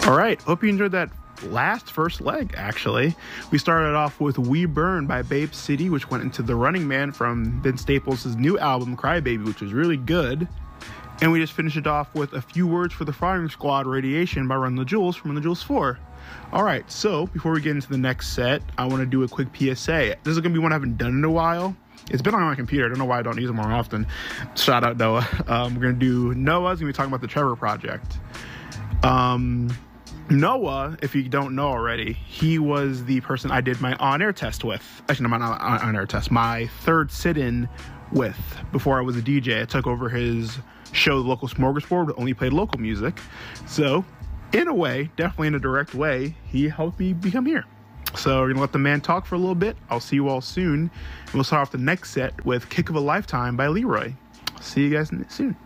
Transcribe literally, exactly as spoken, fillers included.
All right, hope you enjoyed that last first leg, actually. We started off with We Burn by Babe City, which went into The Running Man from Vince Staples' new album, Crybaby, which was really good. And we just finished it off with A Few Words for the Firing Squad, Radiation by Run the Jewels from Run the Jewels four. All right, so before we get into the next set, I want to do a quick P S A. This is going to be one I haven't done in a while. It's been on my computer. I don't know why I don't use it more often. Shout out Noah. Um, we're going to do Noah's going to be talking about the Trevor Project. Um, Noah, if you don't know already, he was the person I did my on-air test with. Actually, no, not on-air test. My third sit-in with before I was a D J. I took over his show, The Local Smorgasbord, but only played local music. So, in a way, definitely in a direct way, he helped me become here. So we're going to let the man talk for a little bit. I'll see you all soon. And we'll start off the next set with Kick of a Lifetime by Leroy. See you guys soon.